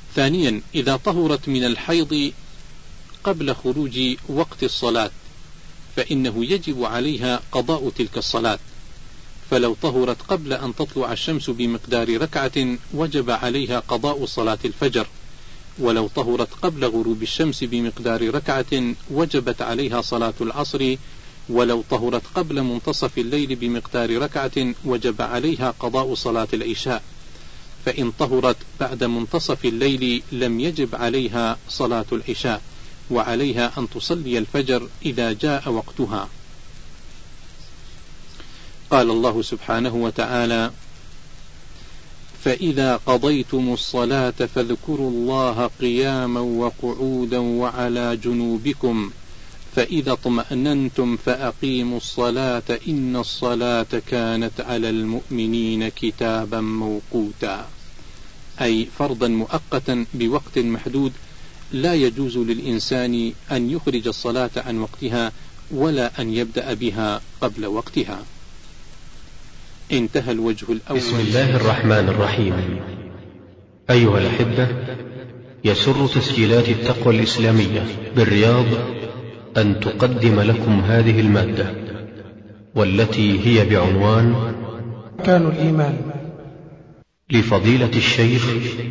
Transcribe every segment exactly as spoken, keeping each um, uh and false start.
ثانيا إذا طهرت من الحيض قبل خروج وقت الصلاة فإنه يجب عليها قضاء تلك الصلاة، فلو طهرت قبل أن تطلع الشمس بمقدار ركعة وجب عليها قضاء صلاة الفجر، ولو طهرت قبل غروب الشمس بمقدار ركعة وجبت عليها صلاة العصر، ولو طهرت قبل منتصف الليل بمقدار ركعة وجب عليها قضاء صلاة العشاء، فإن طهرت بعد منتصف الليل لم يجب عليها صلاة العشاء، وعليها أن تصلي الفجر إذا جاء وقتها. قال الله سبحانه وتعالى: فإذا قضيتم الصلاة فاذكروا الله قياما وقعودا وعلى جنوبكم فإذا اطمأننتم فأقيموا الصلاة إن الصلاة كانت على المؤمنين كتابا موقوتا، أي فرضا مؤقتا بوقت محدود لا يجوز للإنسان أن يخرج الصلاة عن وقتها ولا أن يبدأ بها قبل وقتها. انتهى الوجه الأول. بسم الله الرحمن الرحيم. أيها الأحبة، يسر تسجيلات التقوى الإسلامية بالرياض أن تقدم لكم هذه المادة، والتي هي بعنوان أركان الإيمان، لفضيلة الشيخ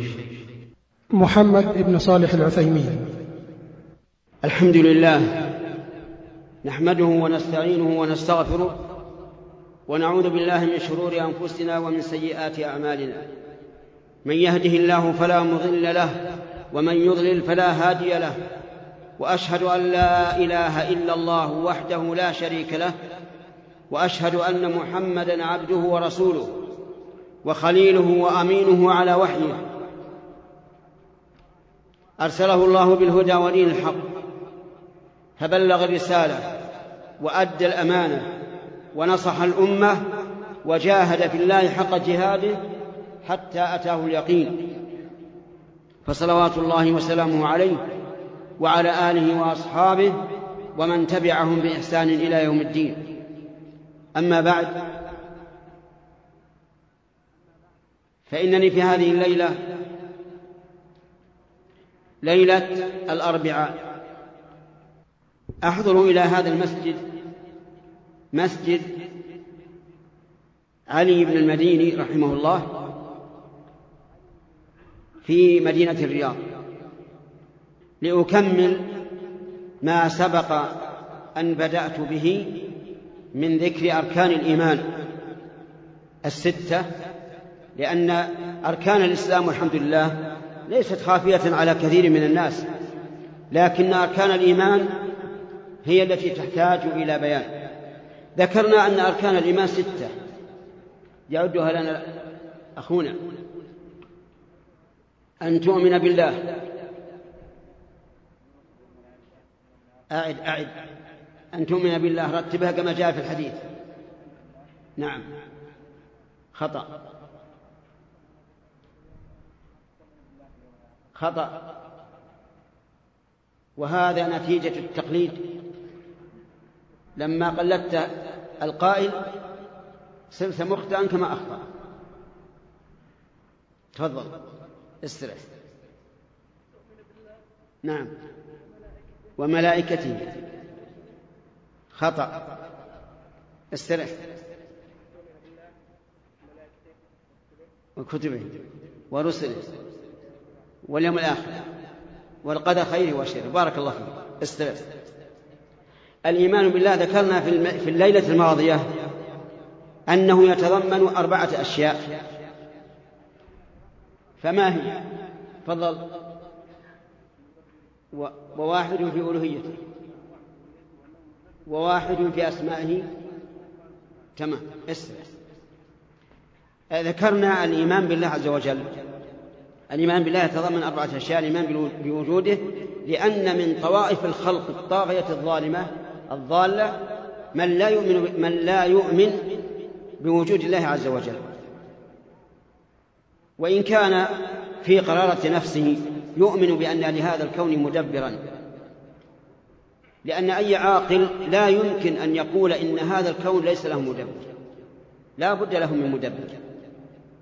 محمد بن صالح العثيمين. الحمد لله، نحمده ونستعينه ونستغفره، ونعوذ بالله من شرور أنفسنا ومن سيئات أعمالنا. من يهده الله فلا مضل له، ومن يضلل فلا هادي له، وأشهد أن لا إله إلا الله وحده لا شريك له، وأشهد أن محمدًا عبده ورسوله وخليله وأمينه على وحيه، أرسله الله بالهدى ودين الحق، فبلغ الرسالة وأدى الأمانة ونصح الأمة وجاهد في الله حق جهاده حتى أتاه اليقين، فصلوات الله وسلامه عليه وعلى آله وأصحابه ومن تبعهم بإحسان إلى يوم الدين. أما بعد، فإنني في هذه الليلة، ليلة الأربعاء، أحضر إلى هذا المسجد، مسجد علي بن المديني رحمه الله في مدينة الرياض، لأكمل ما سبق أن بدأت به من ذكر أركان الإيمان الستة، لأن أركان الإسلام والحمد لله ليست خافية على كثير من الناس، لكن أركان الإيمان هي التي تحتاج إلى بيان. ذكرنا أن أركان الإيمان ستة يعدها لنا أخونا: أن تؤمن بالله، أعد أعد أن تؤمن بالله، رتبها كما جاء في الحديث. نعم، خطأ خطأ وهذا نتيجة التقليد. لما قلدت القائل صرت مخطئا كما أخطأ. تفضل استرح. نعم، وملائكته، خطأ، استرح. وكتبه ورسله واليوم الآخر والقدر خيره وشره. بارك الله فيك، استرح. الإيمان بالله ذكرنا في الليلة الماضية أنه يتضمن أربعة أشياء، فما هي؟ تفضل. وواحد في ألوهيته، وواحد في أسمائه. تمام، اسمع. ذكرنا الإيمان بالله عز وجل. الإيمان بالله يتضمن أربعة أشياء: الإيمان بوجوده، لأن من طوائف الخلق الطاغية الظالمة الضالة من لا يؤمن من لا يؤمن بوجود الله عز وجل، وإن كان في قرارة نفسه يؤمن بأن لهذا الكون مدبرا، لأن أي عاقل لا يمكن أن يقول إن هذا الكون ليس له مدبر، لا بد له من مدبر.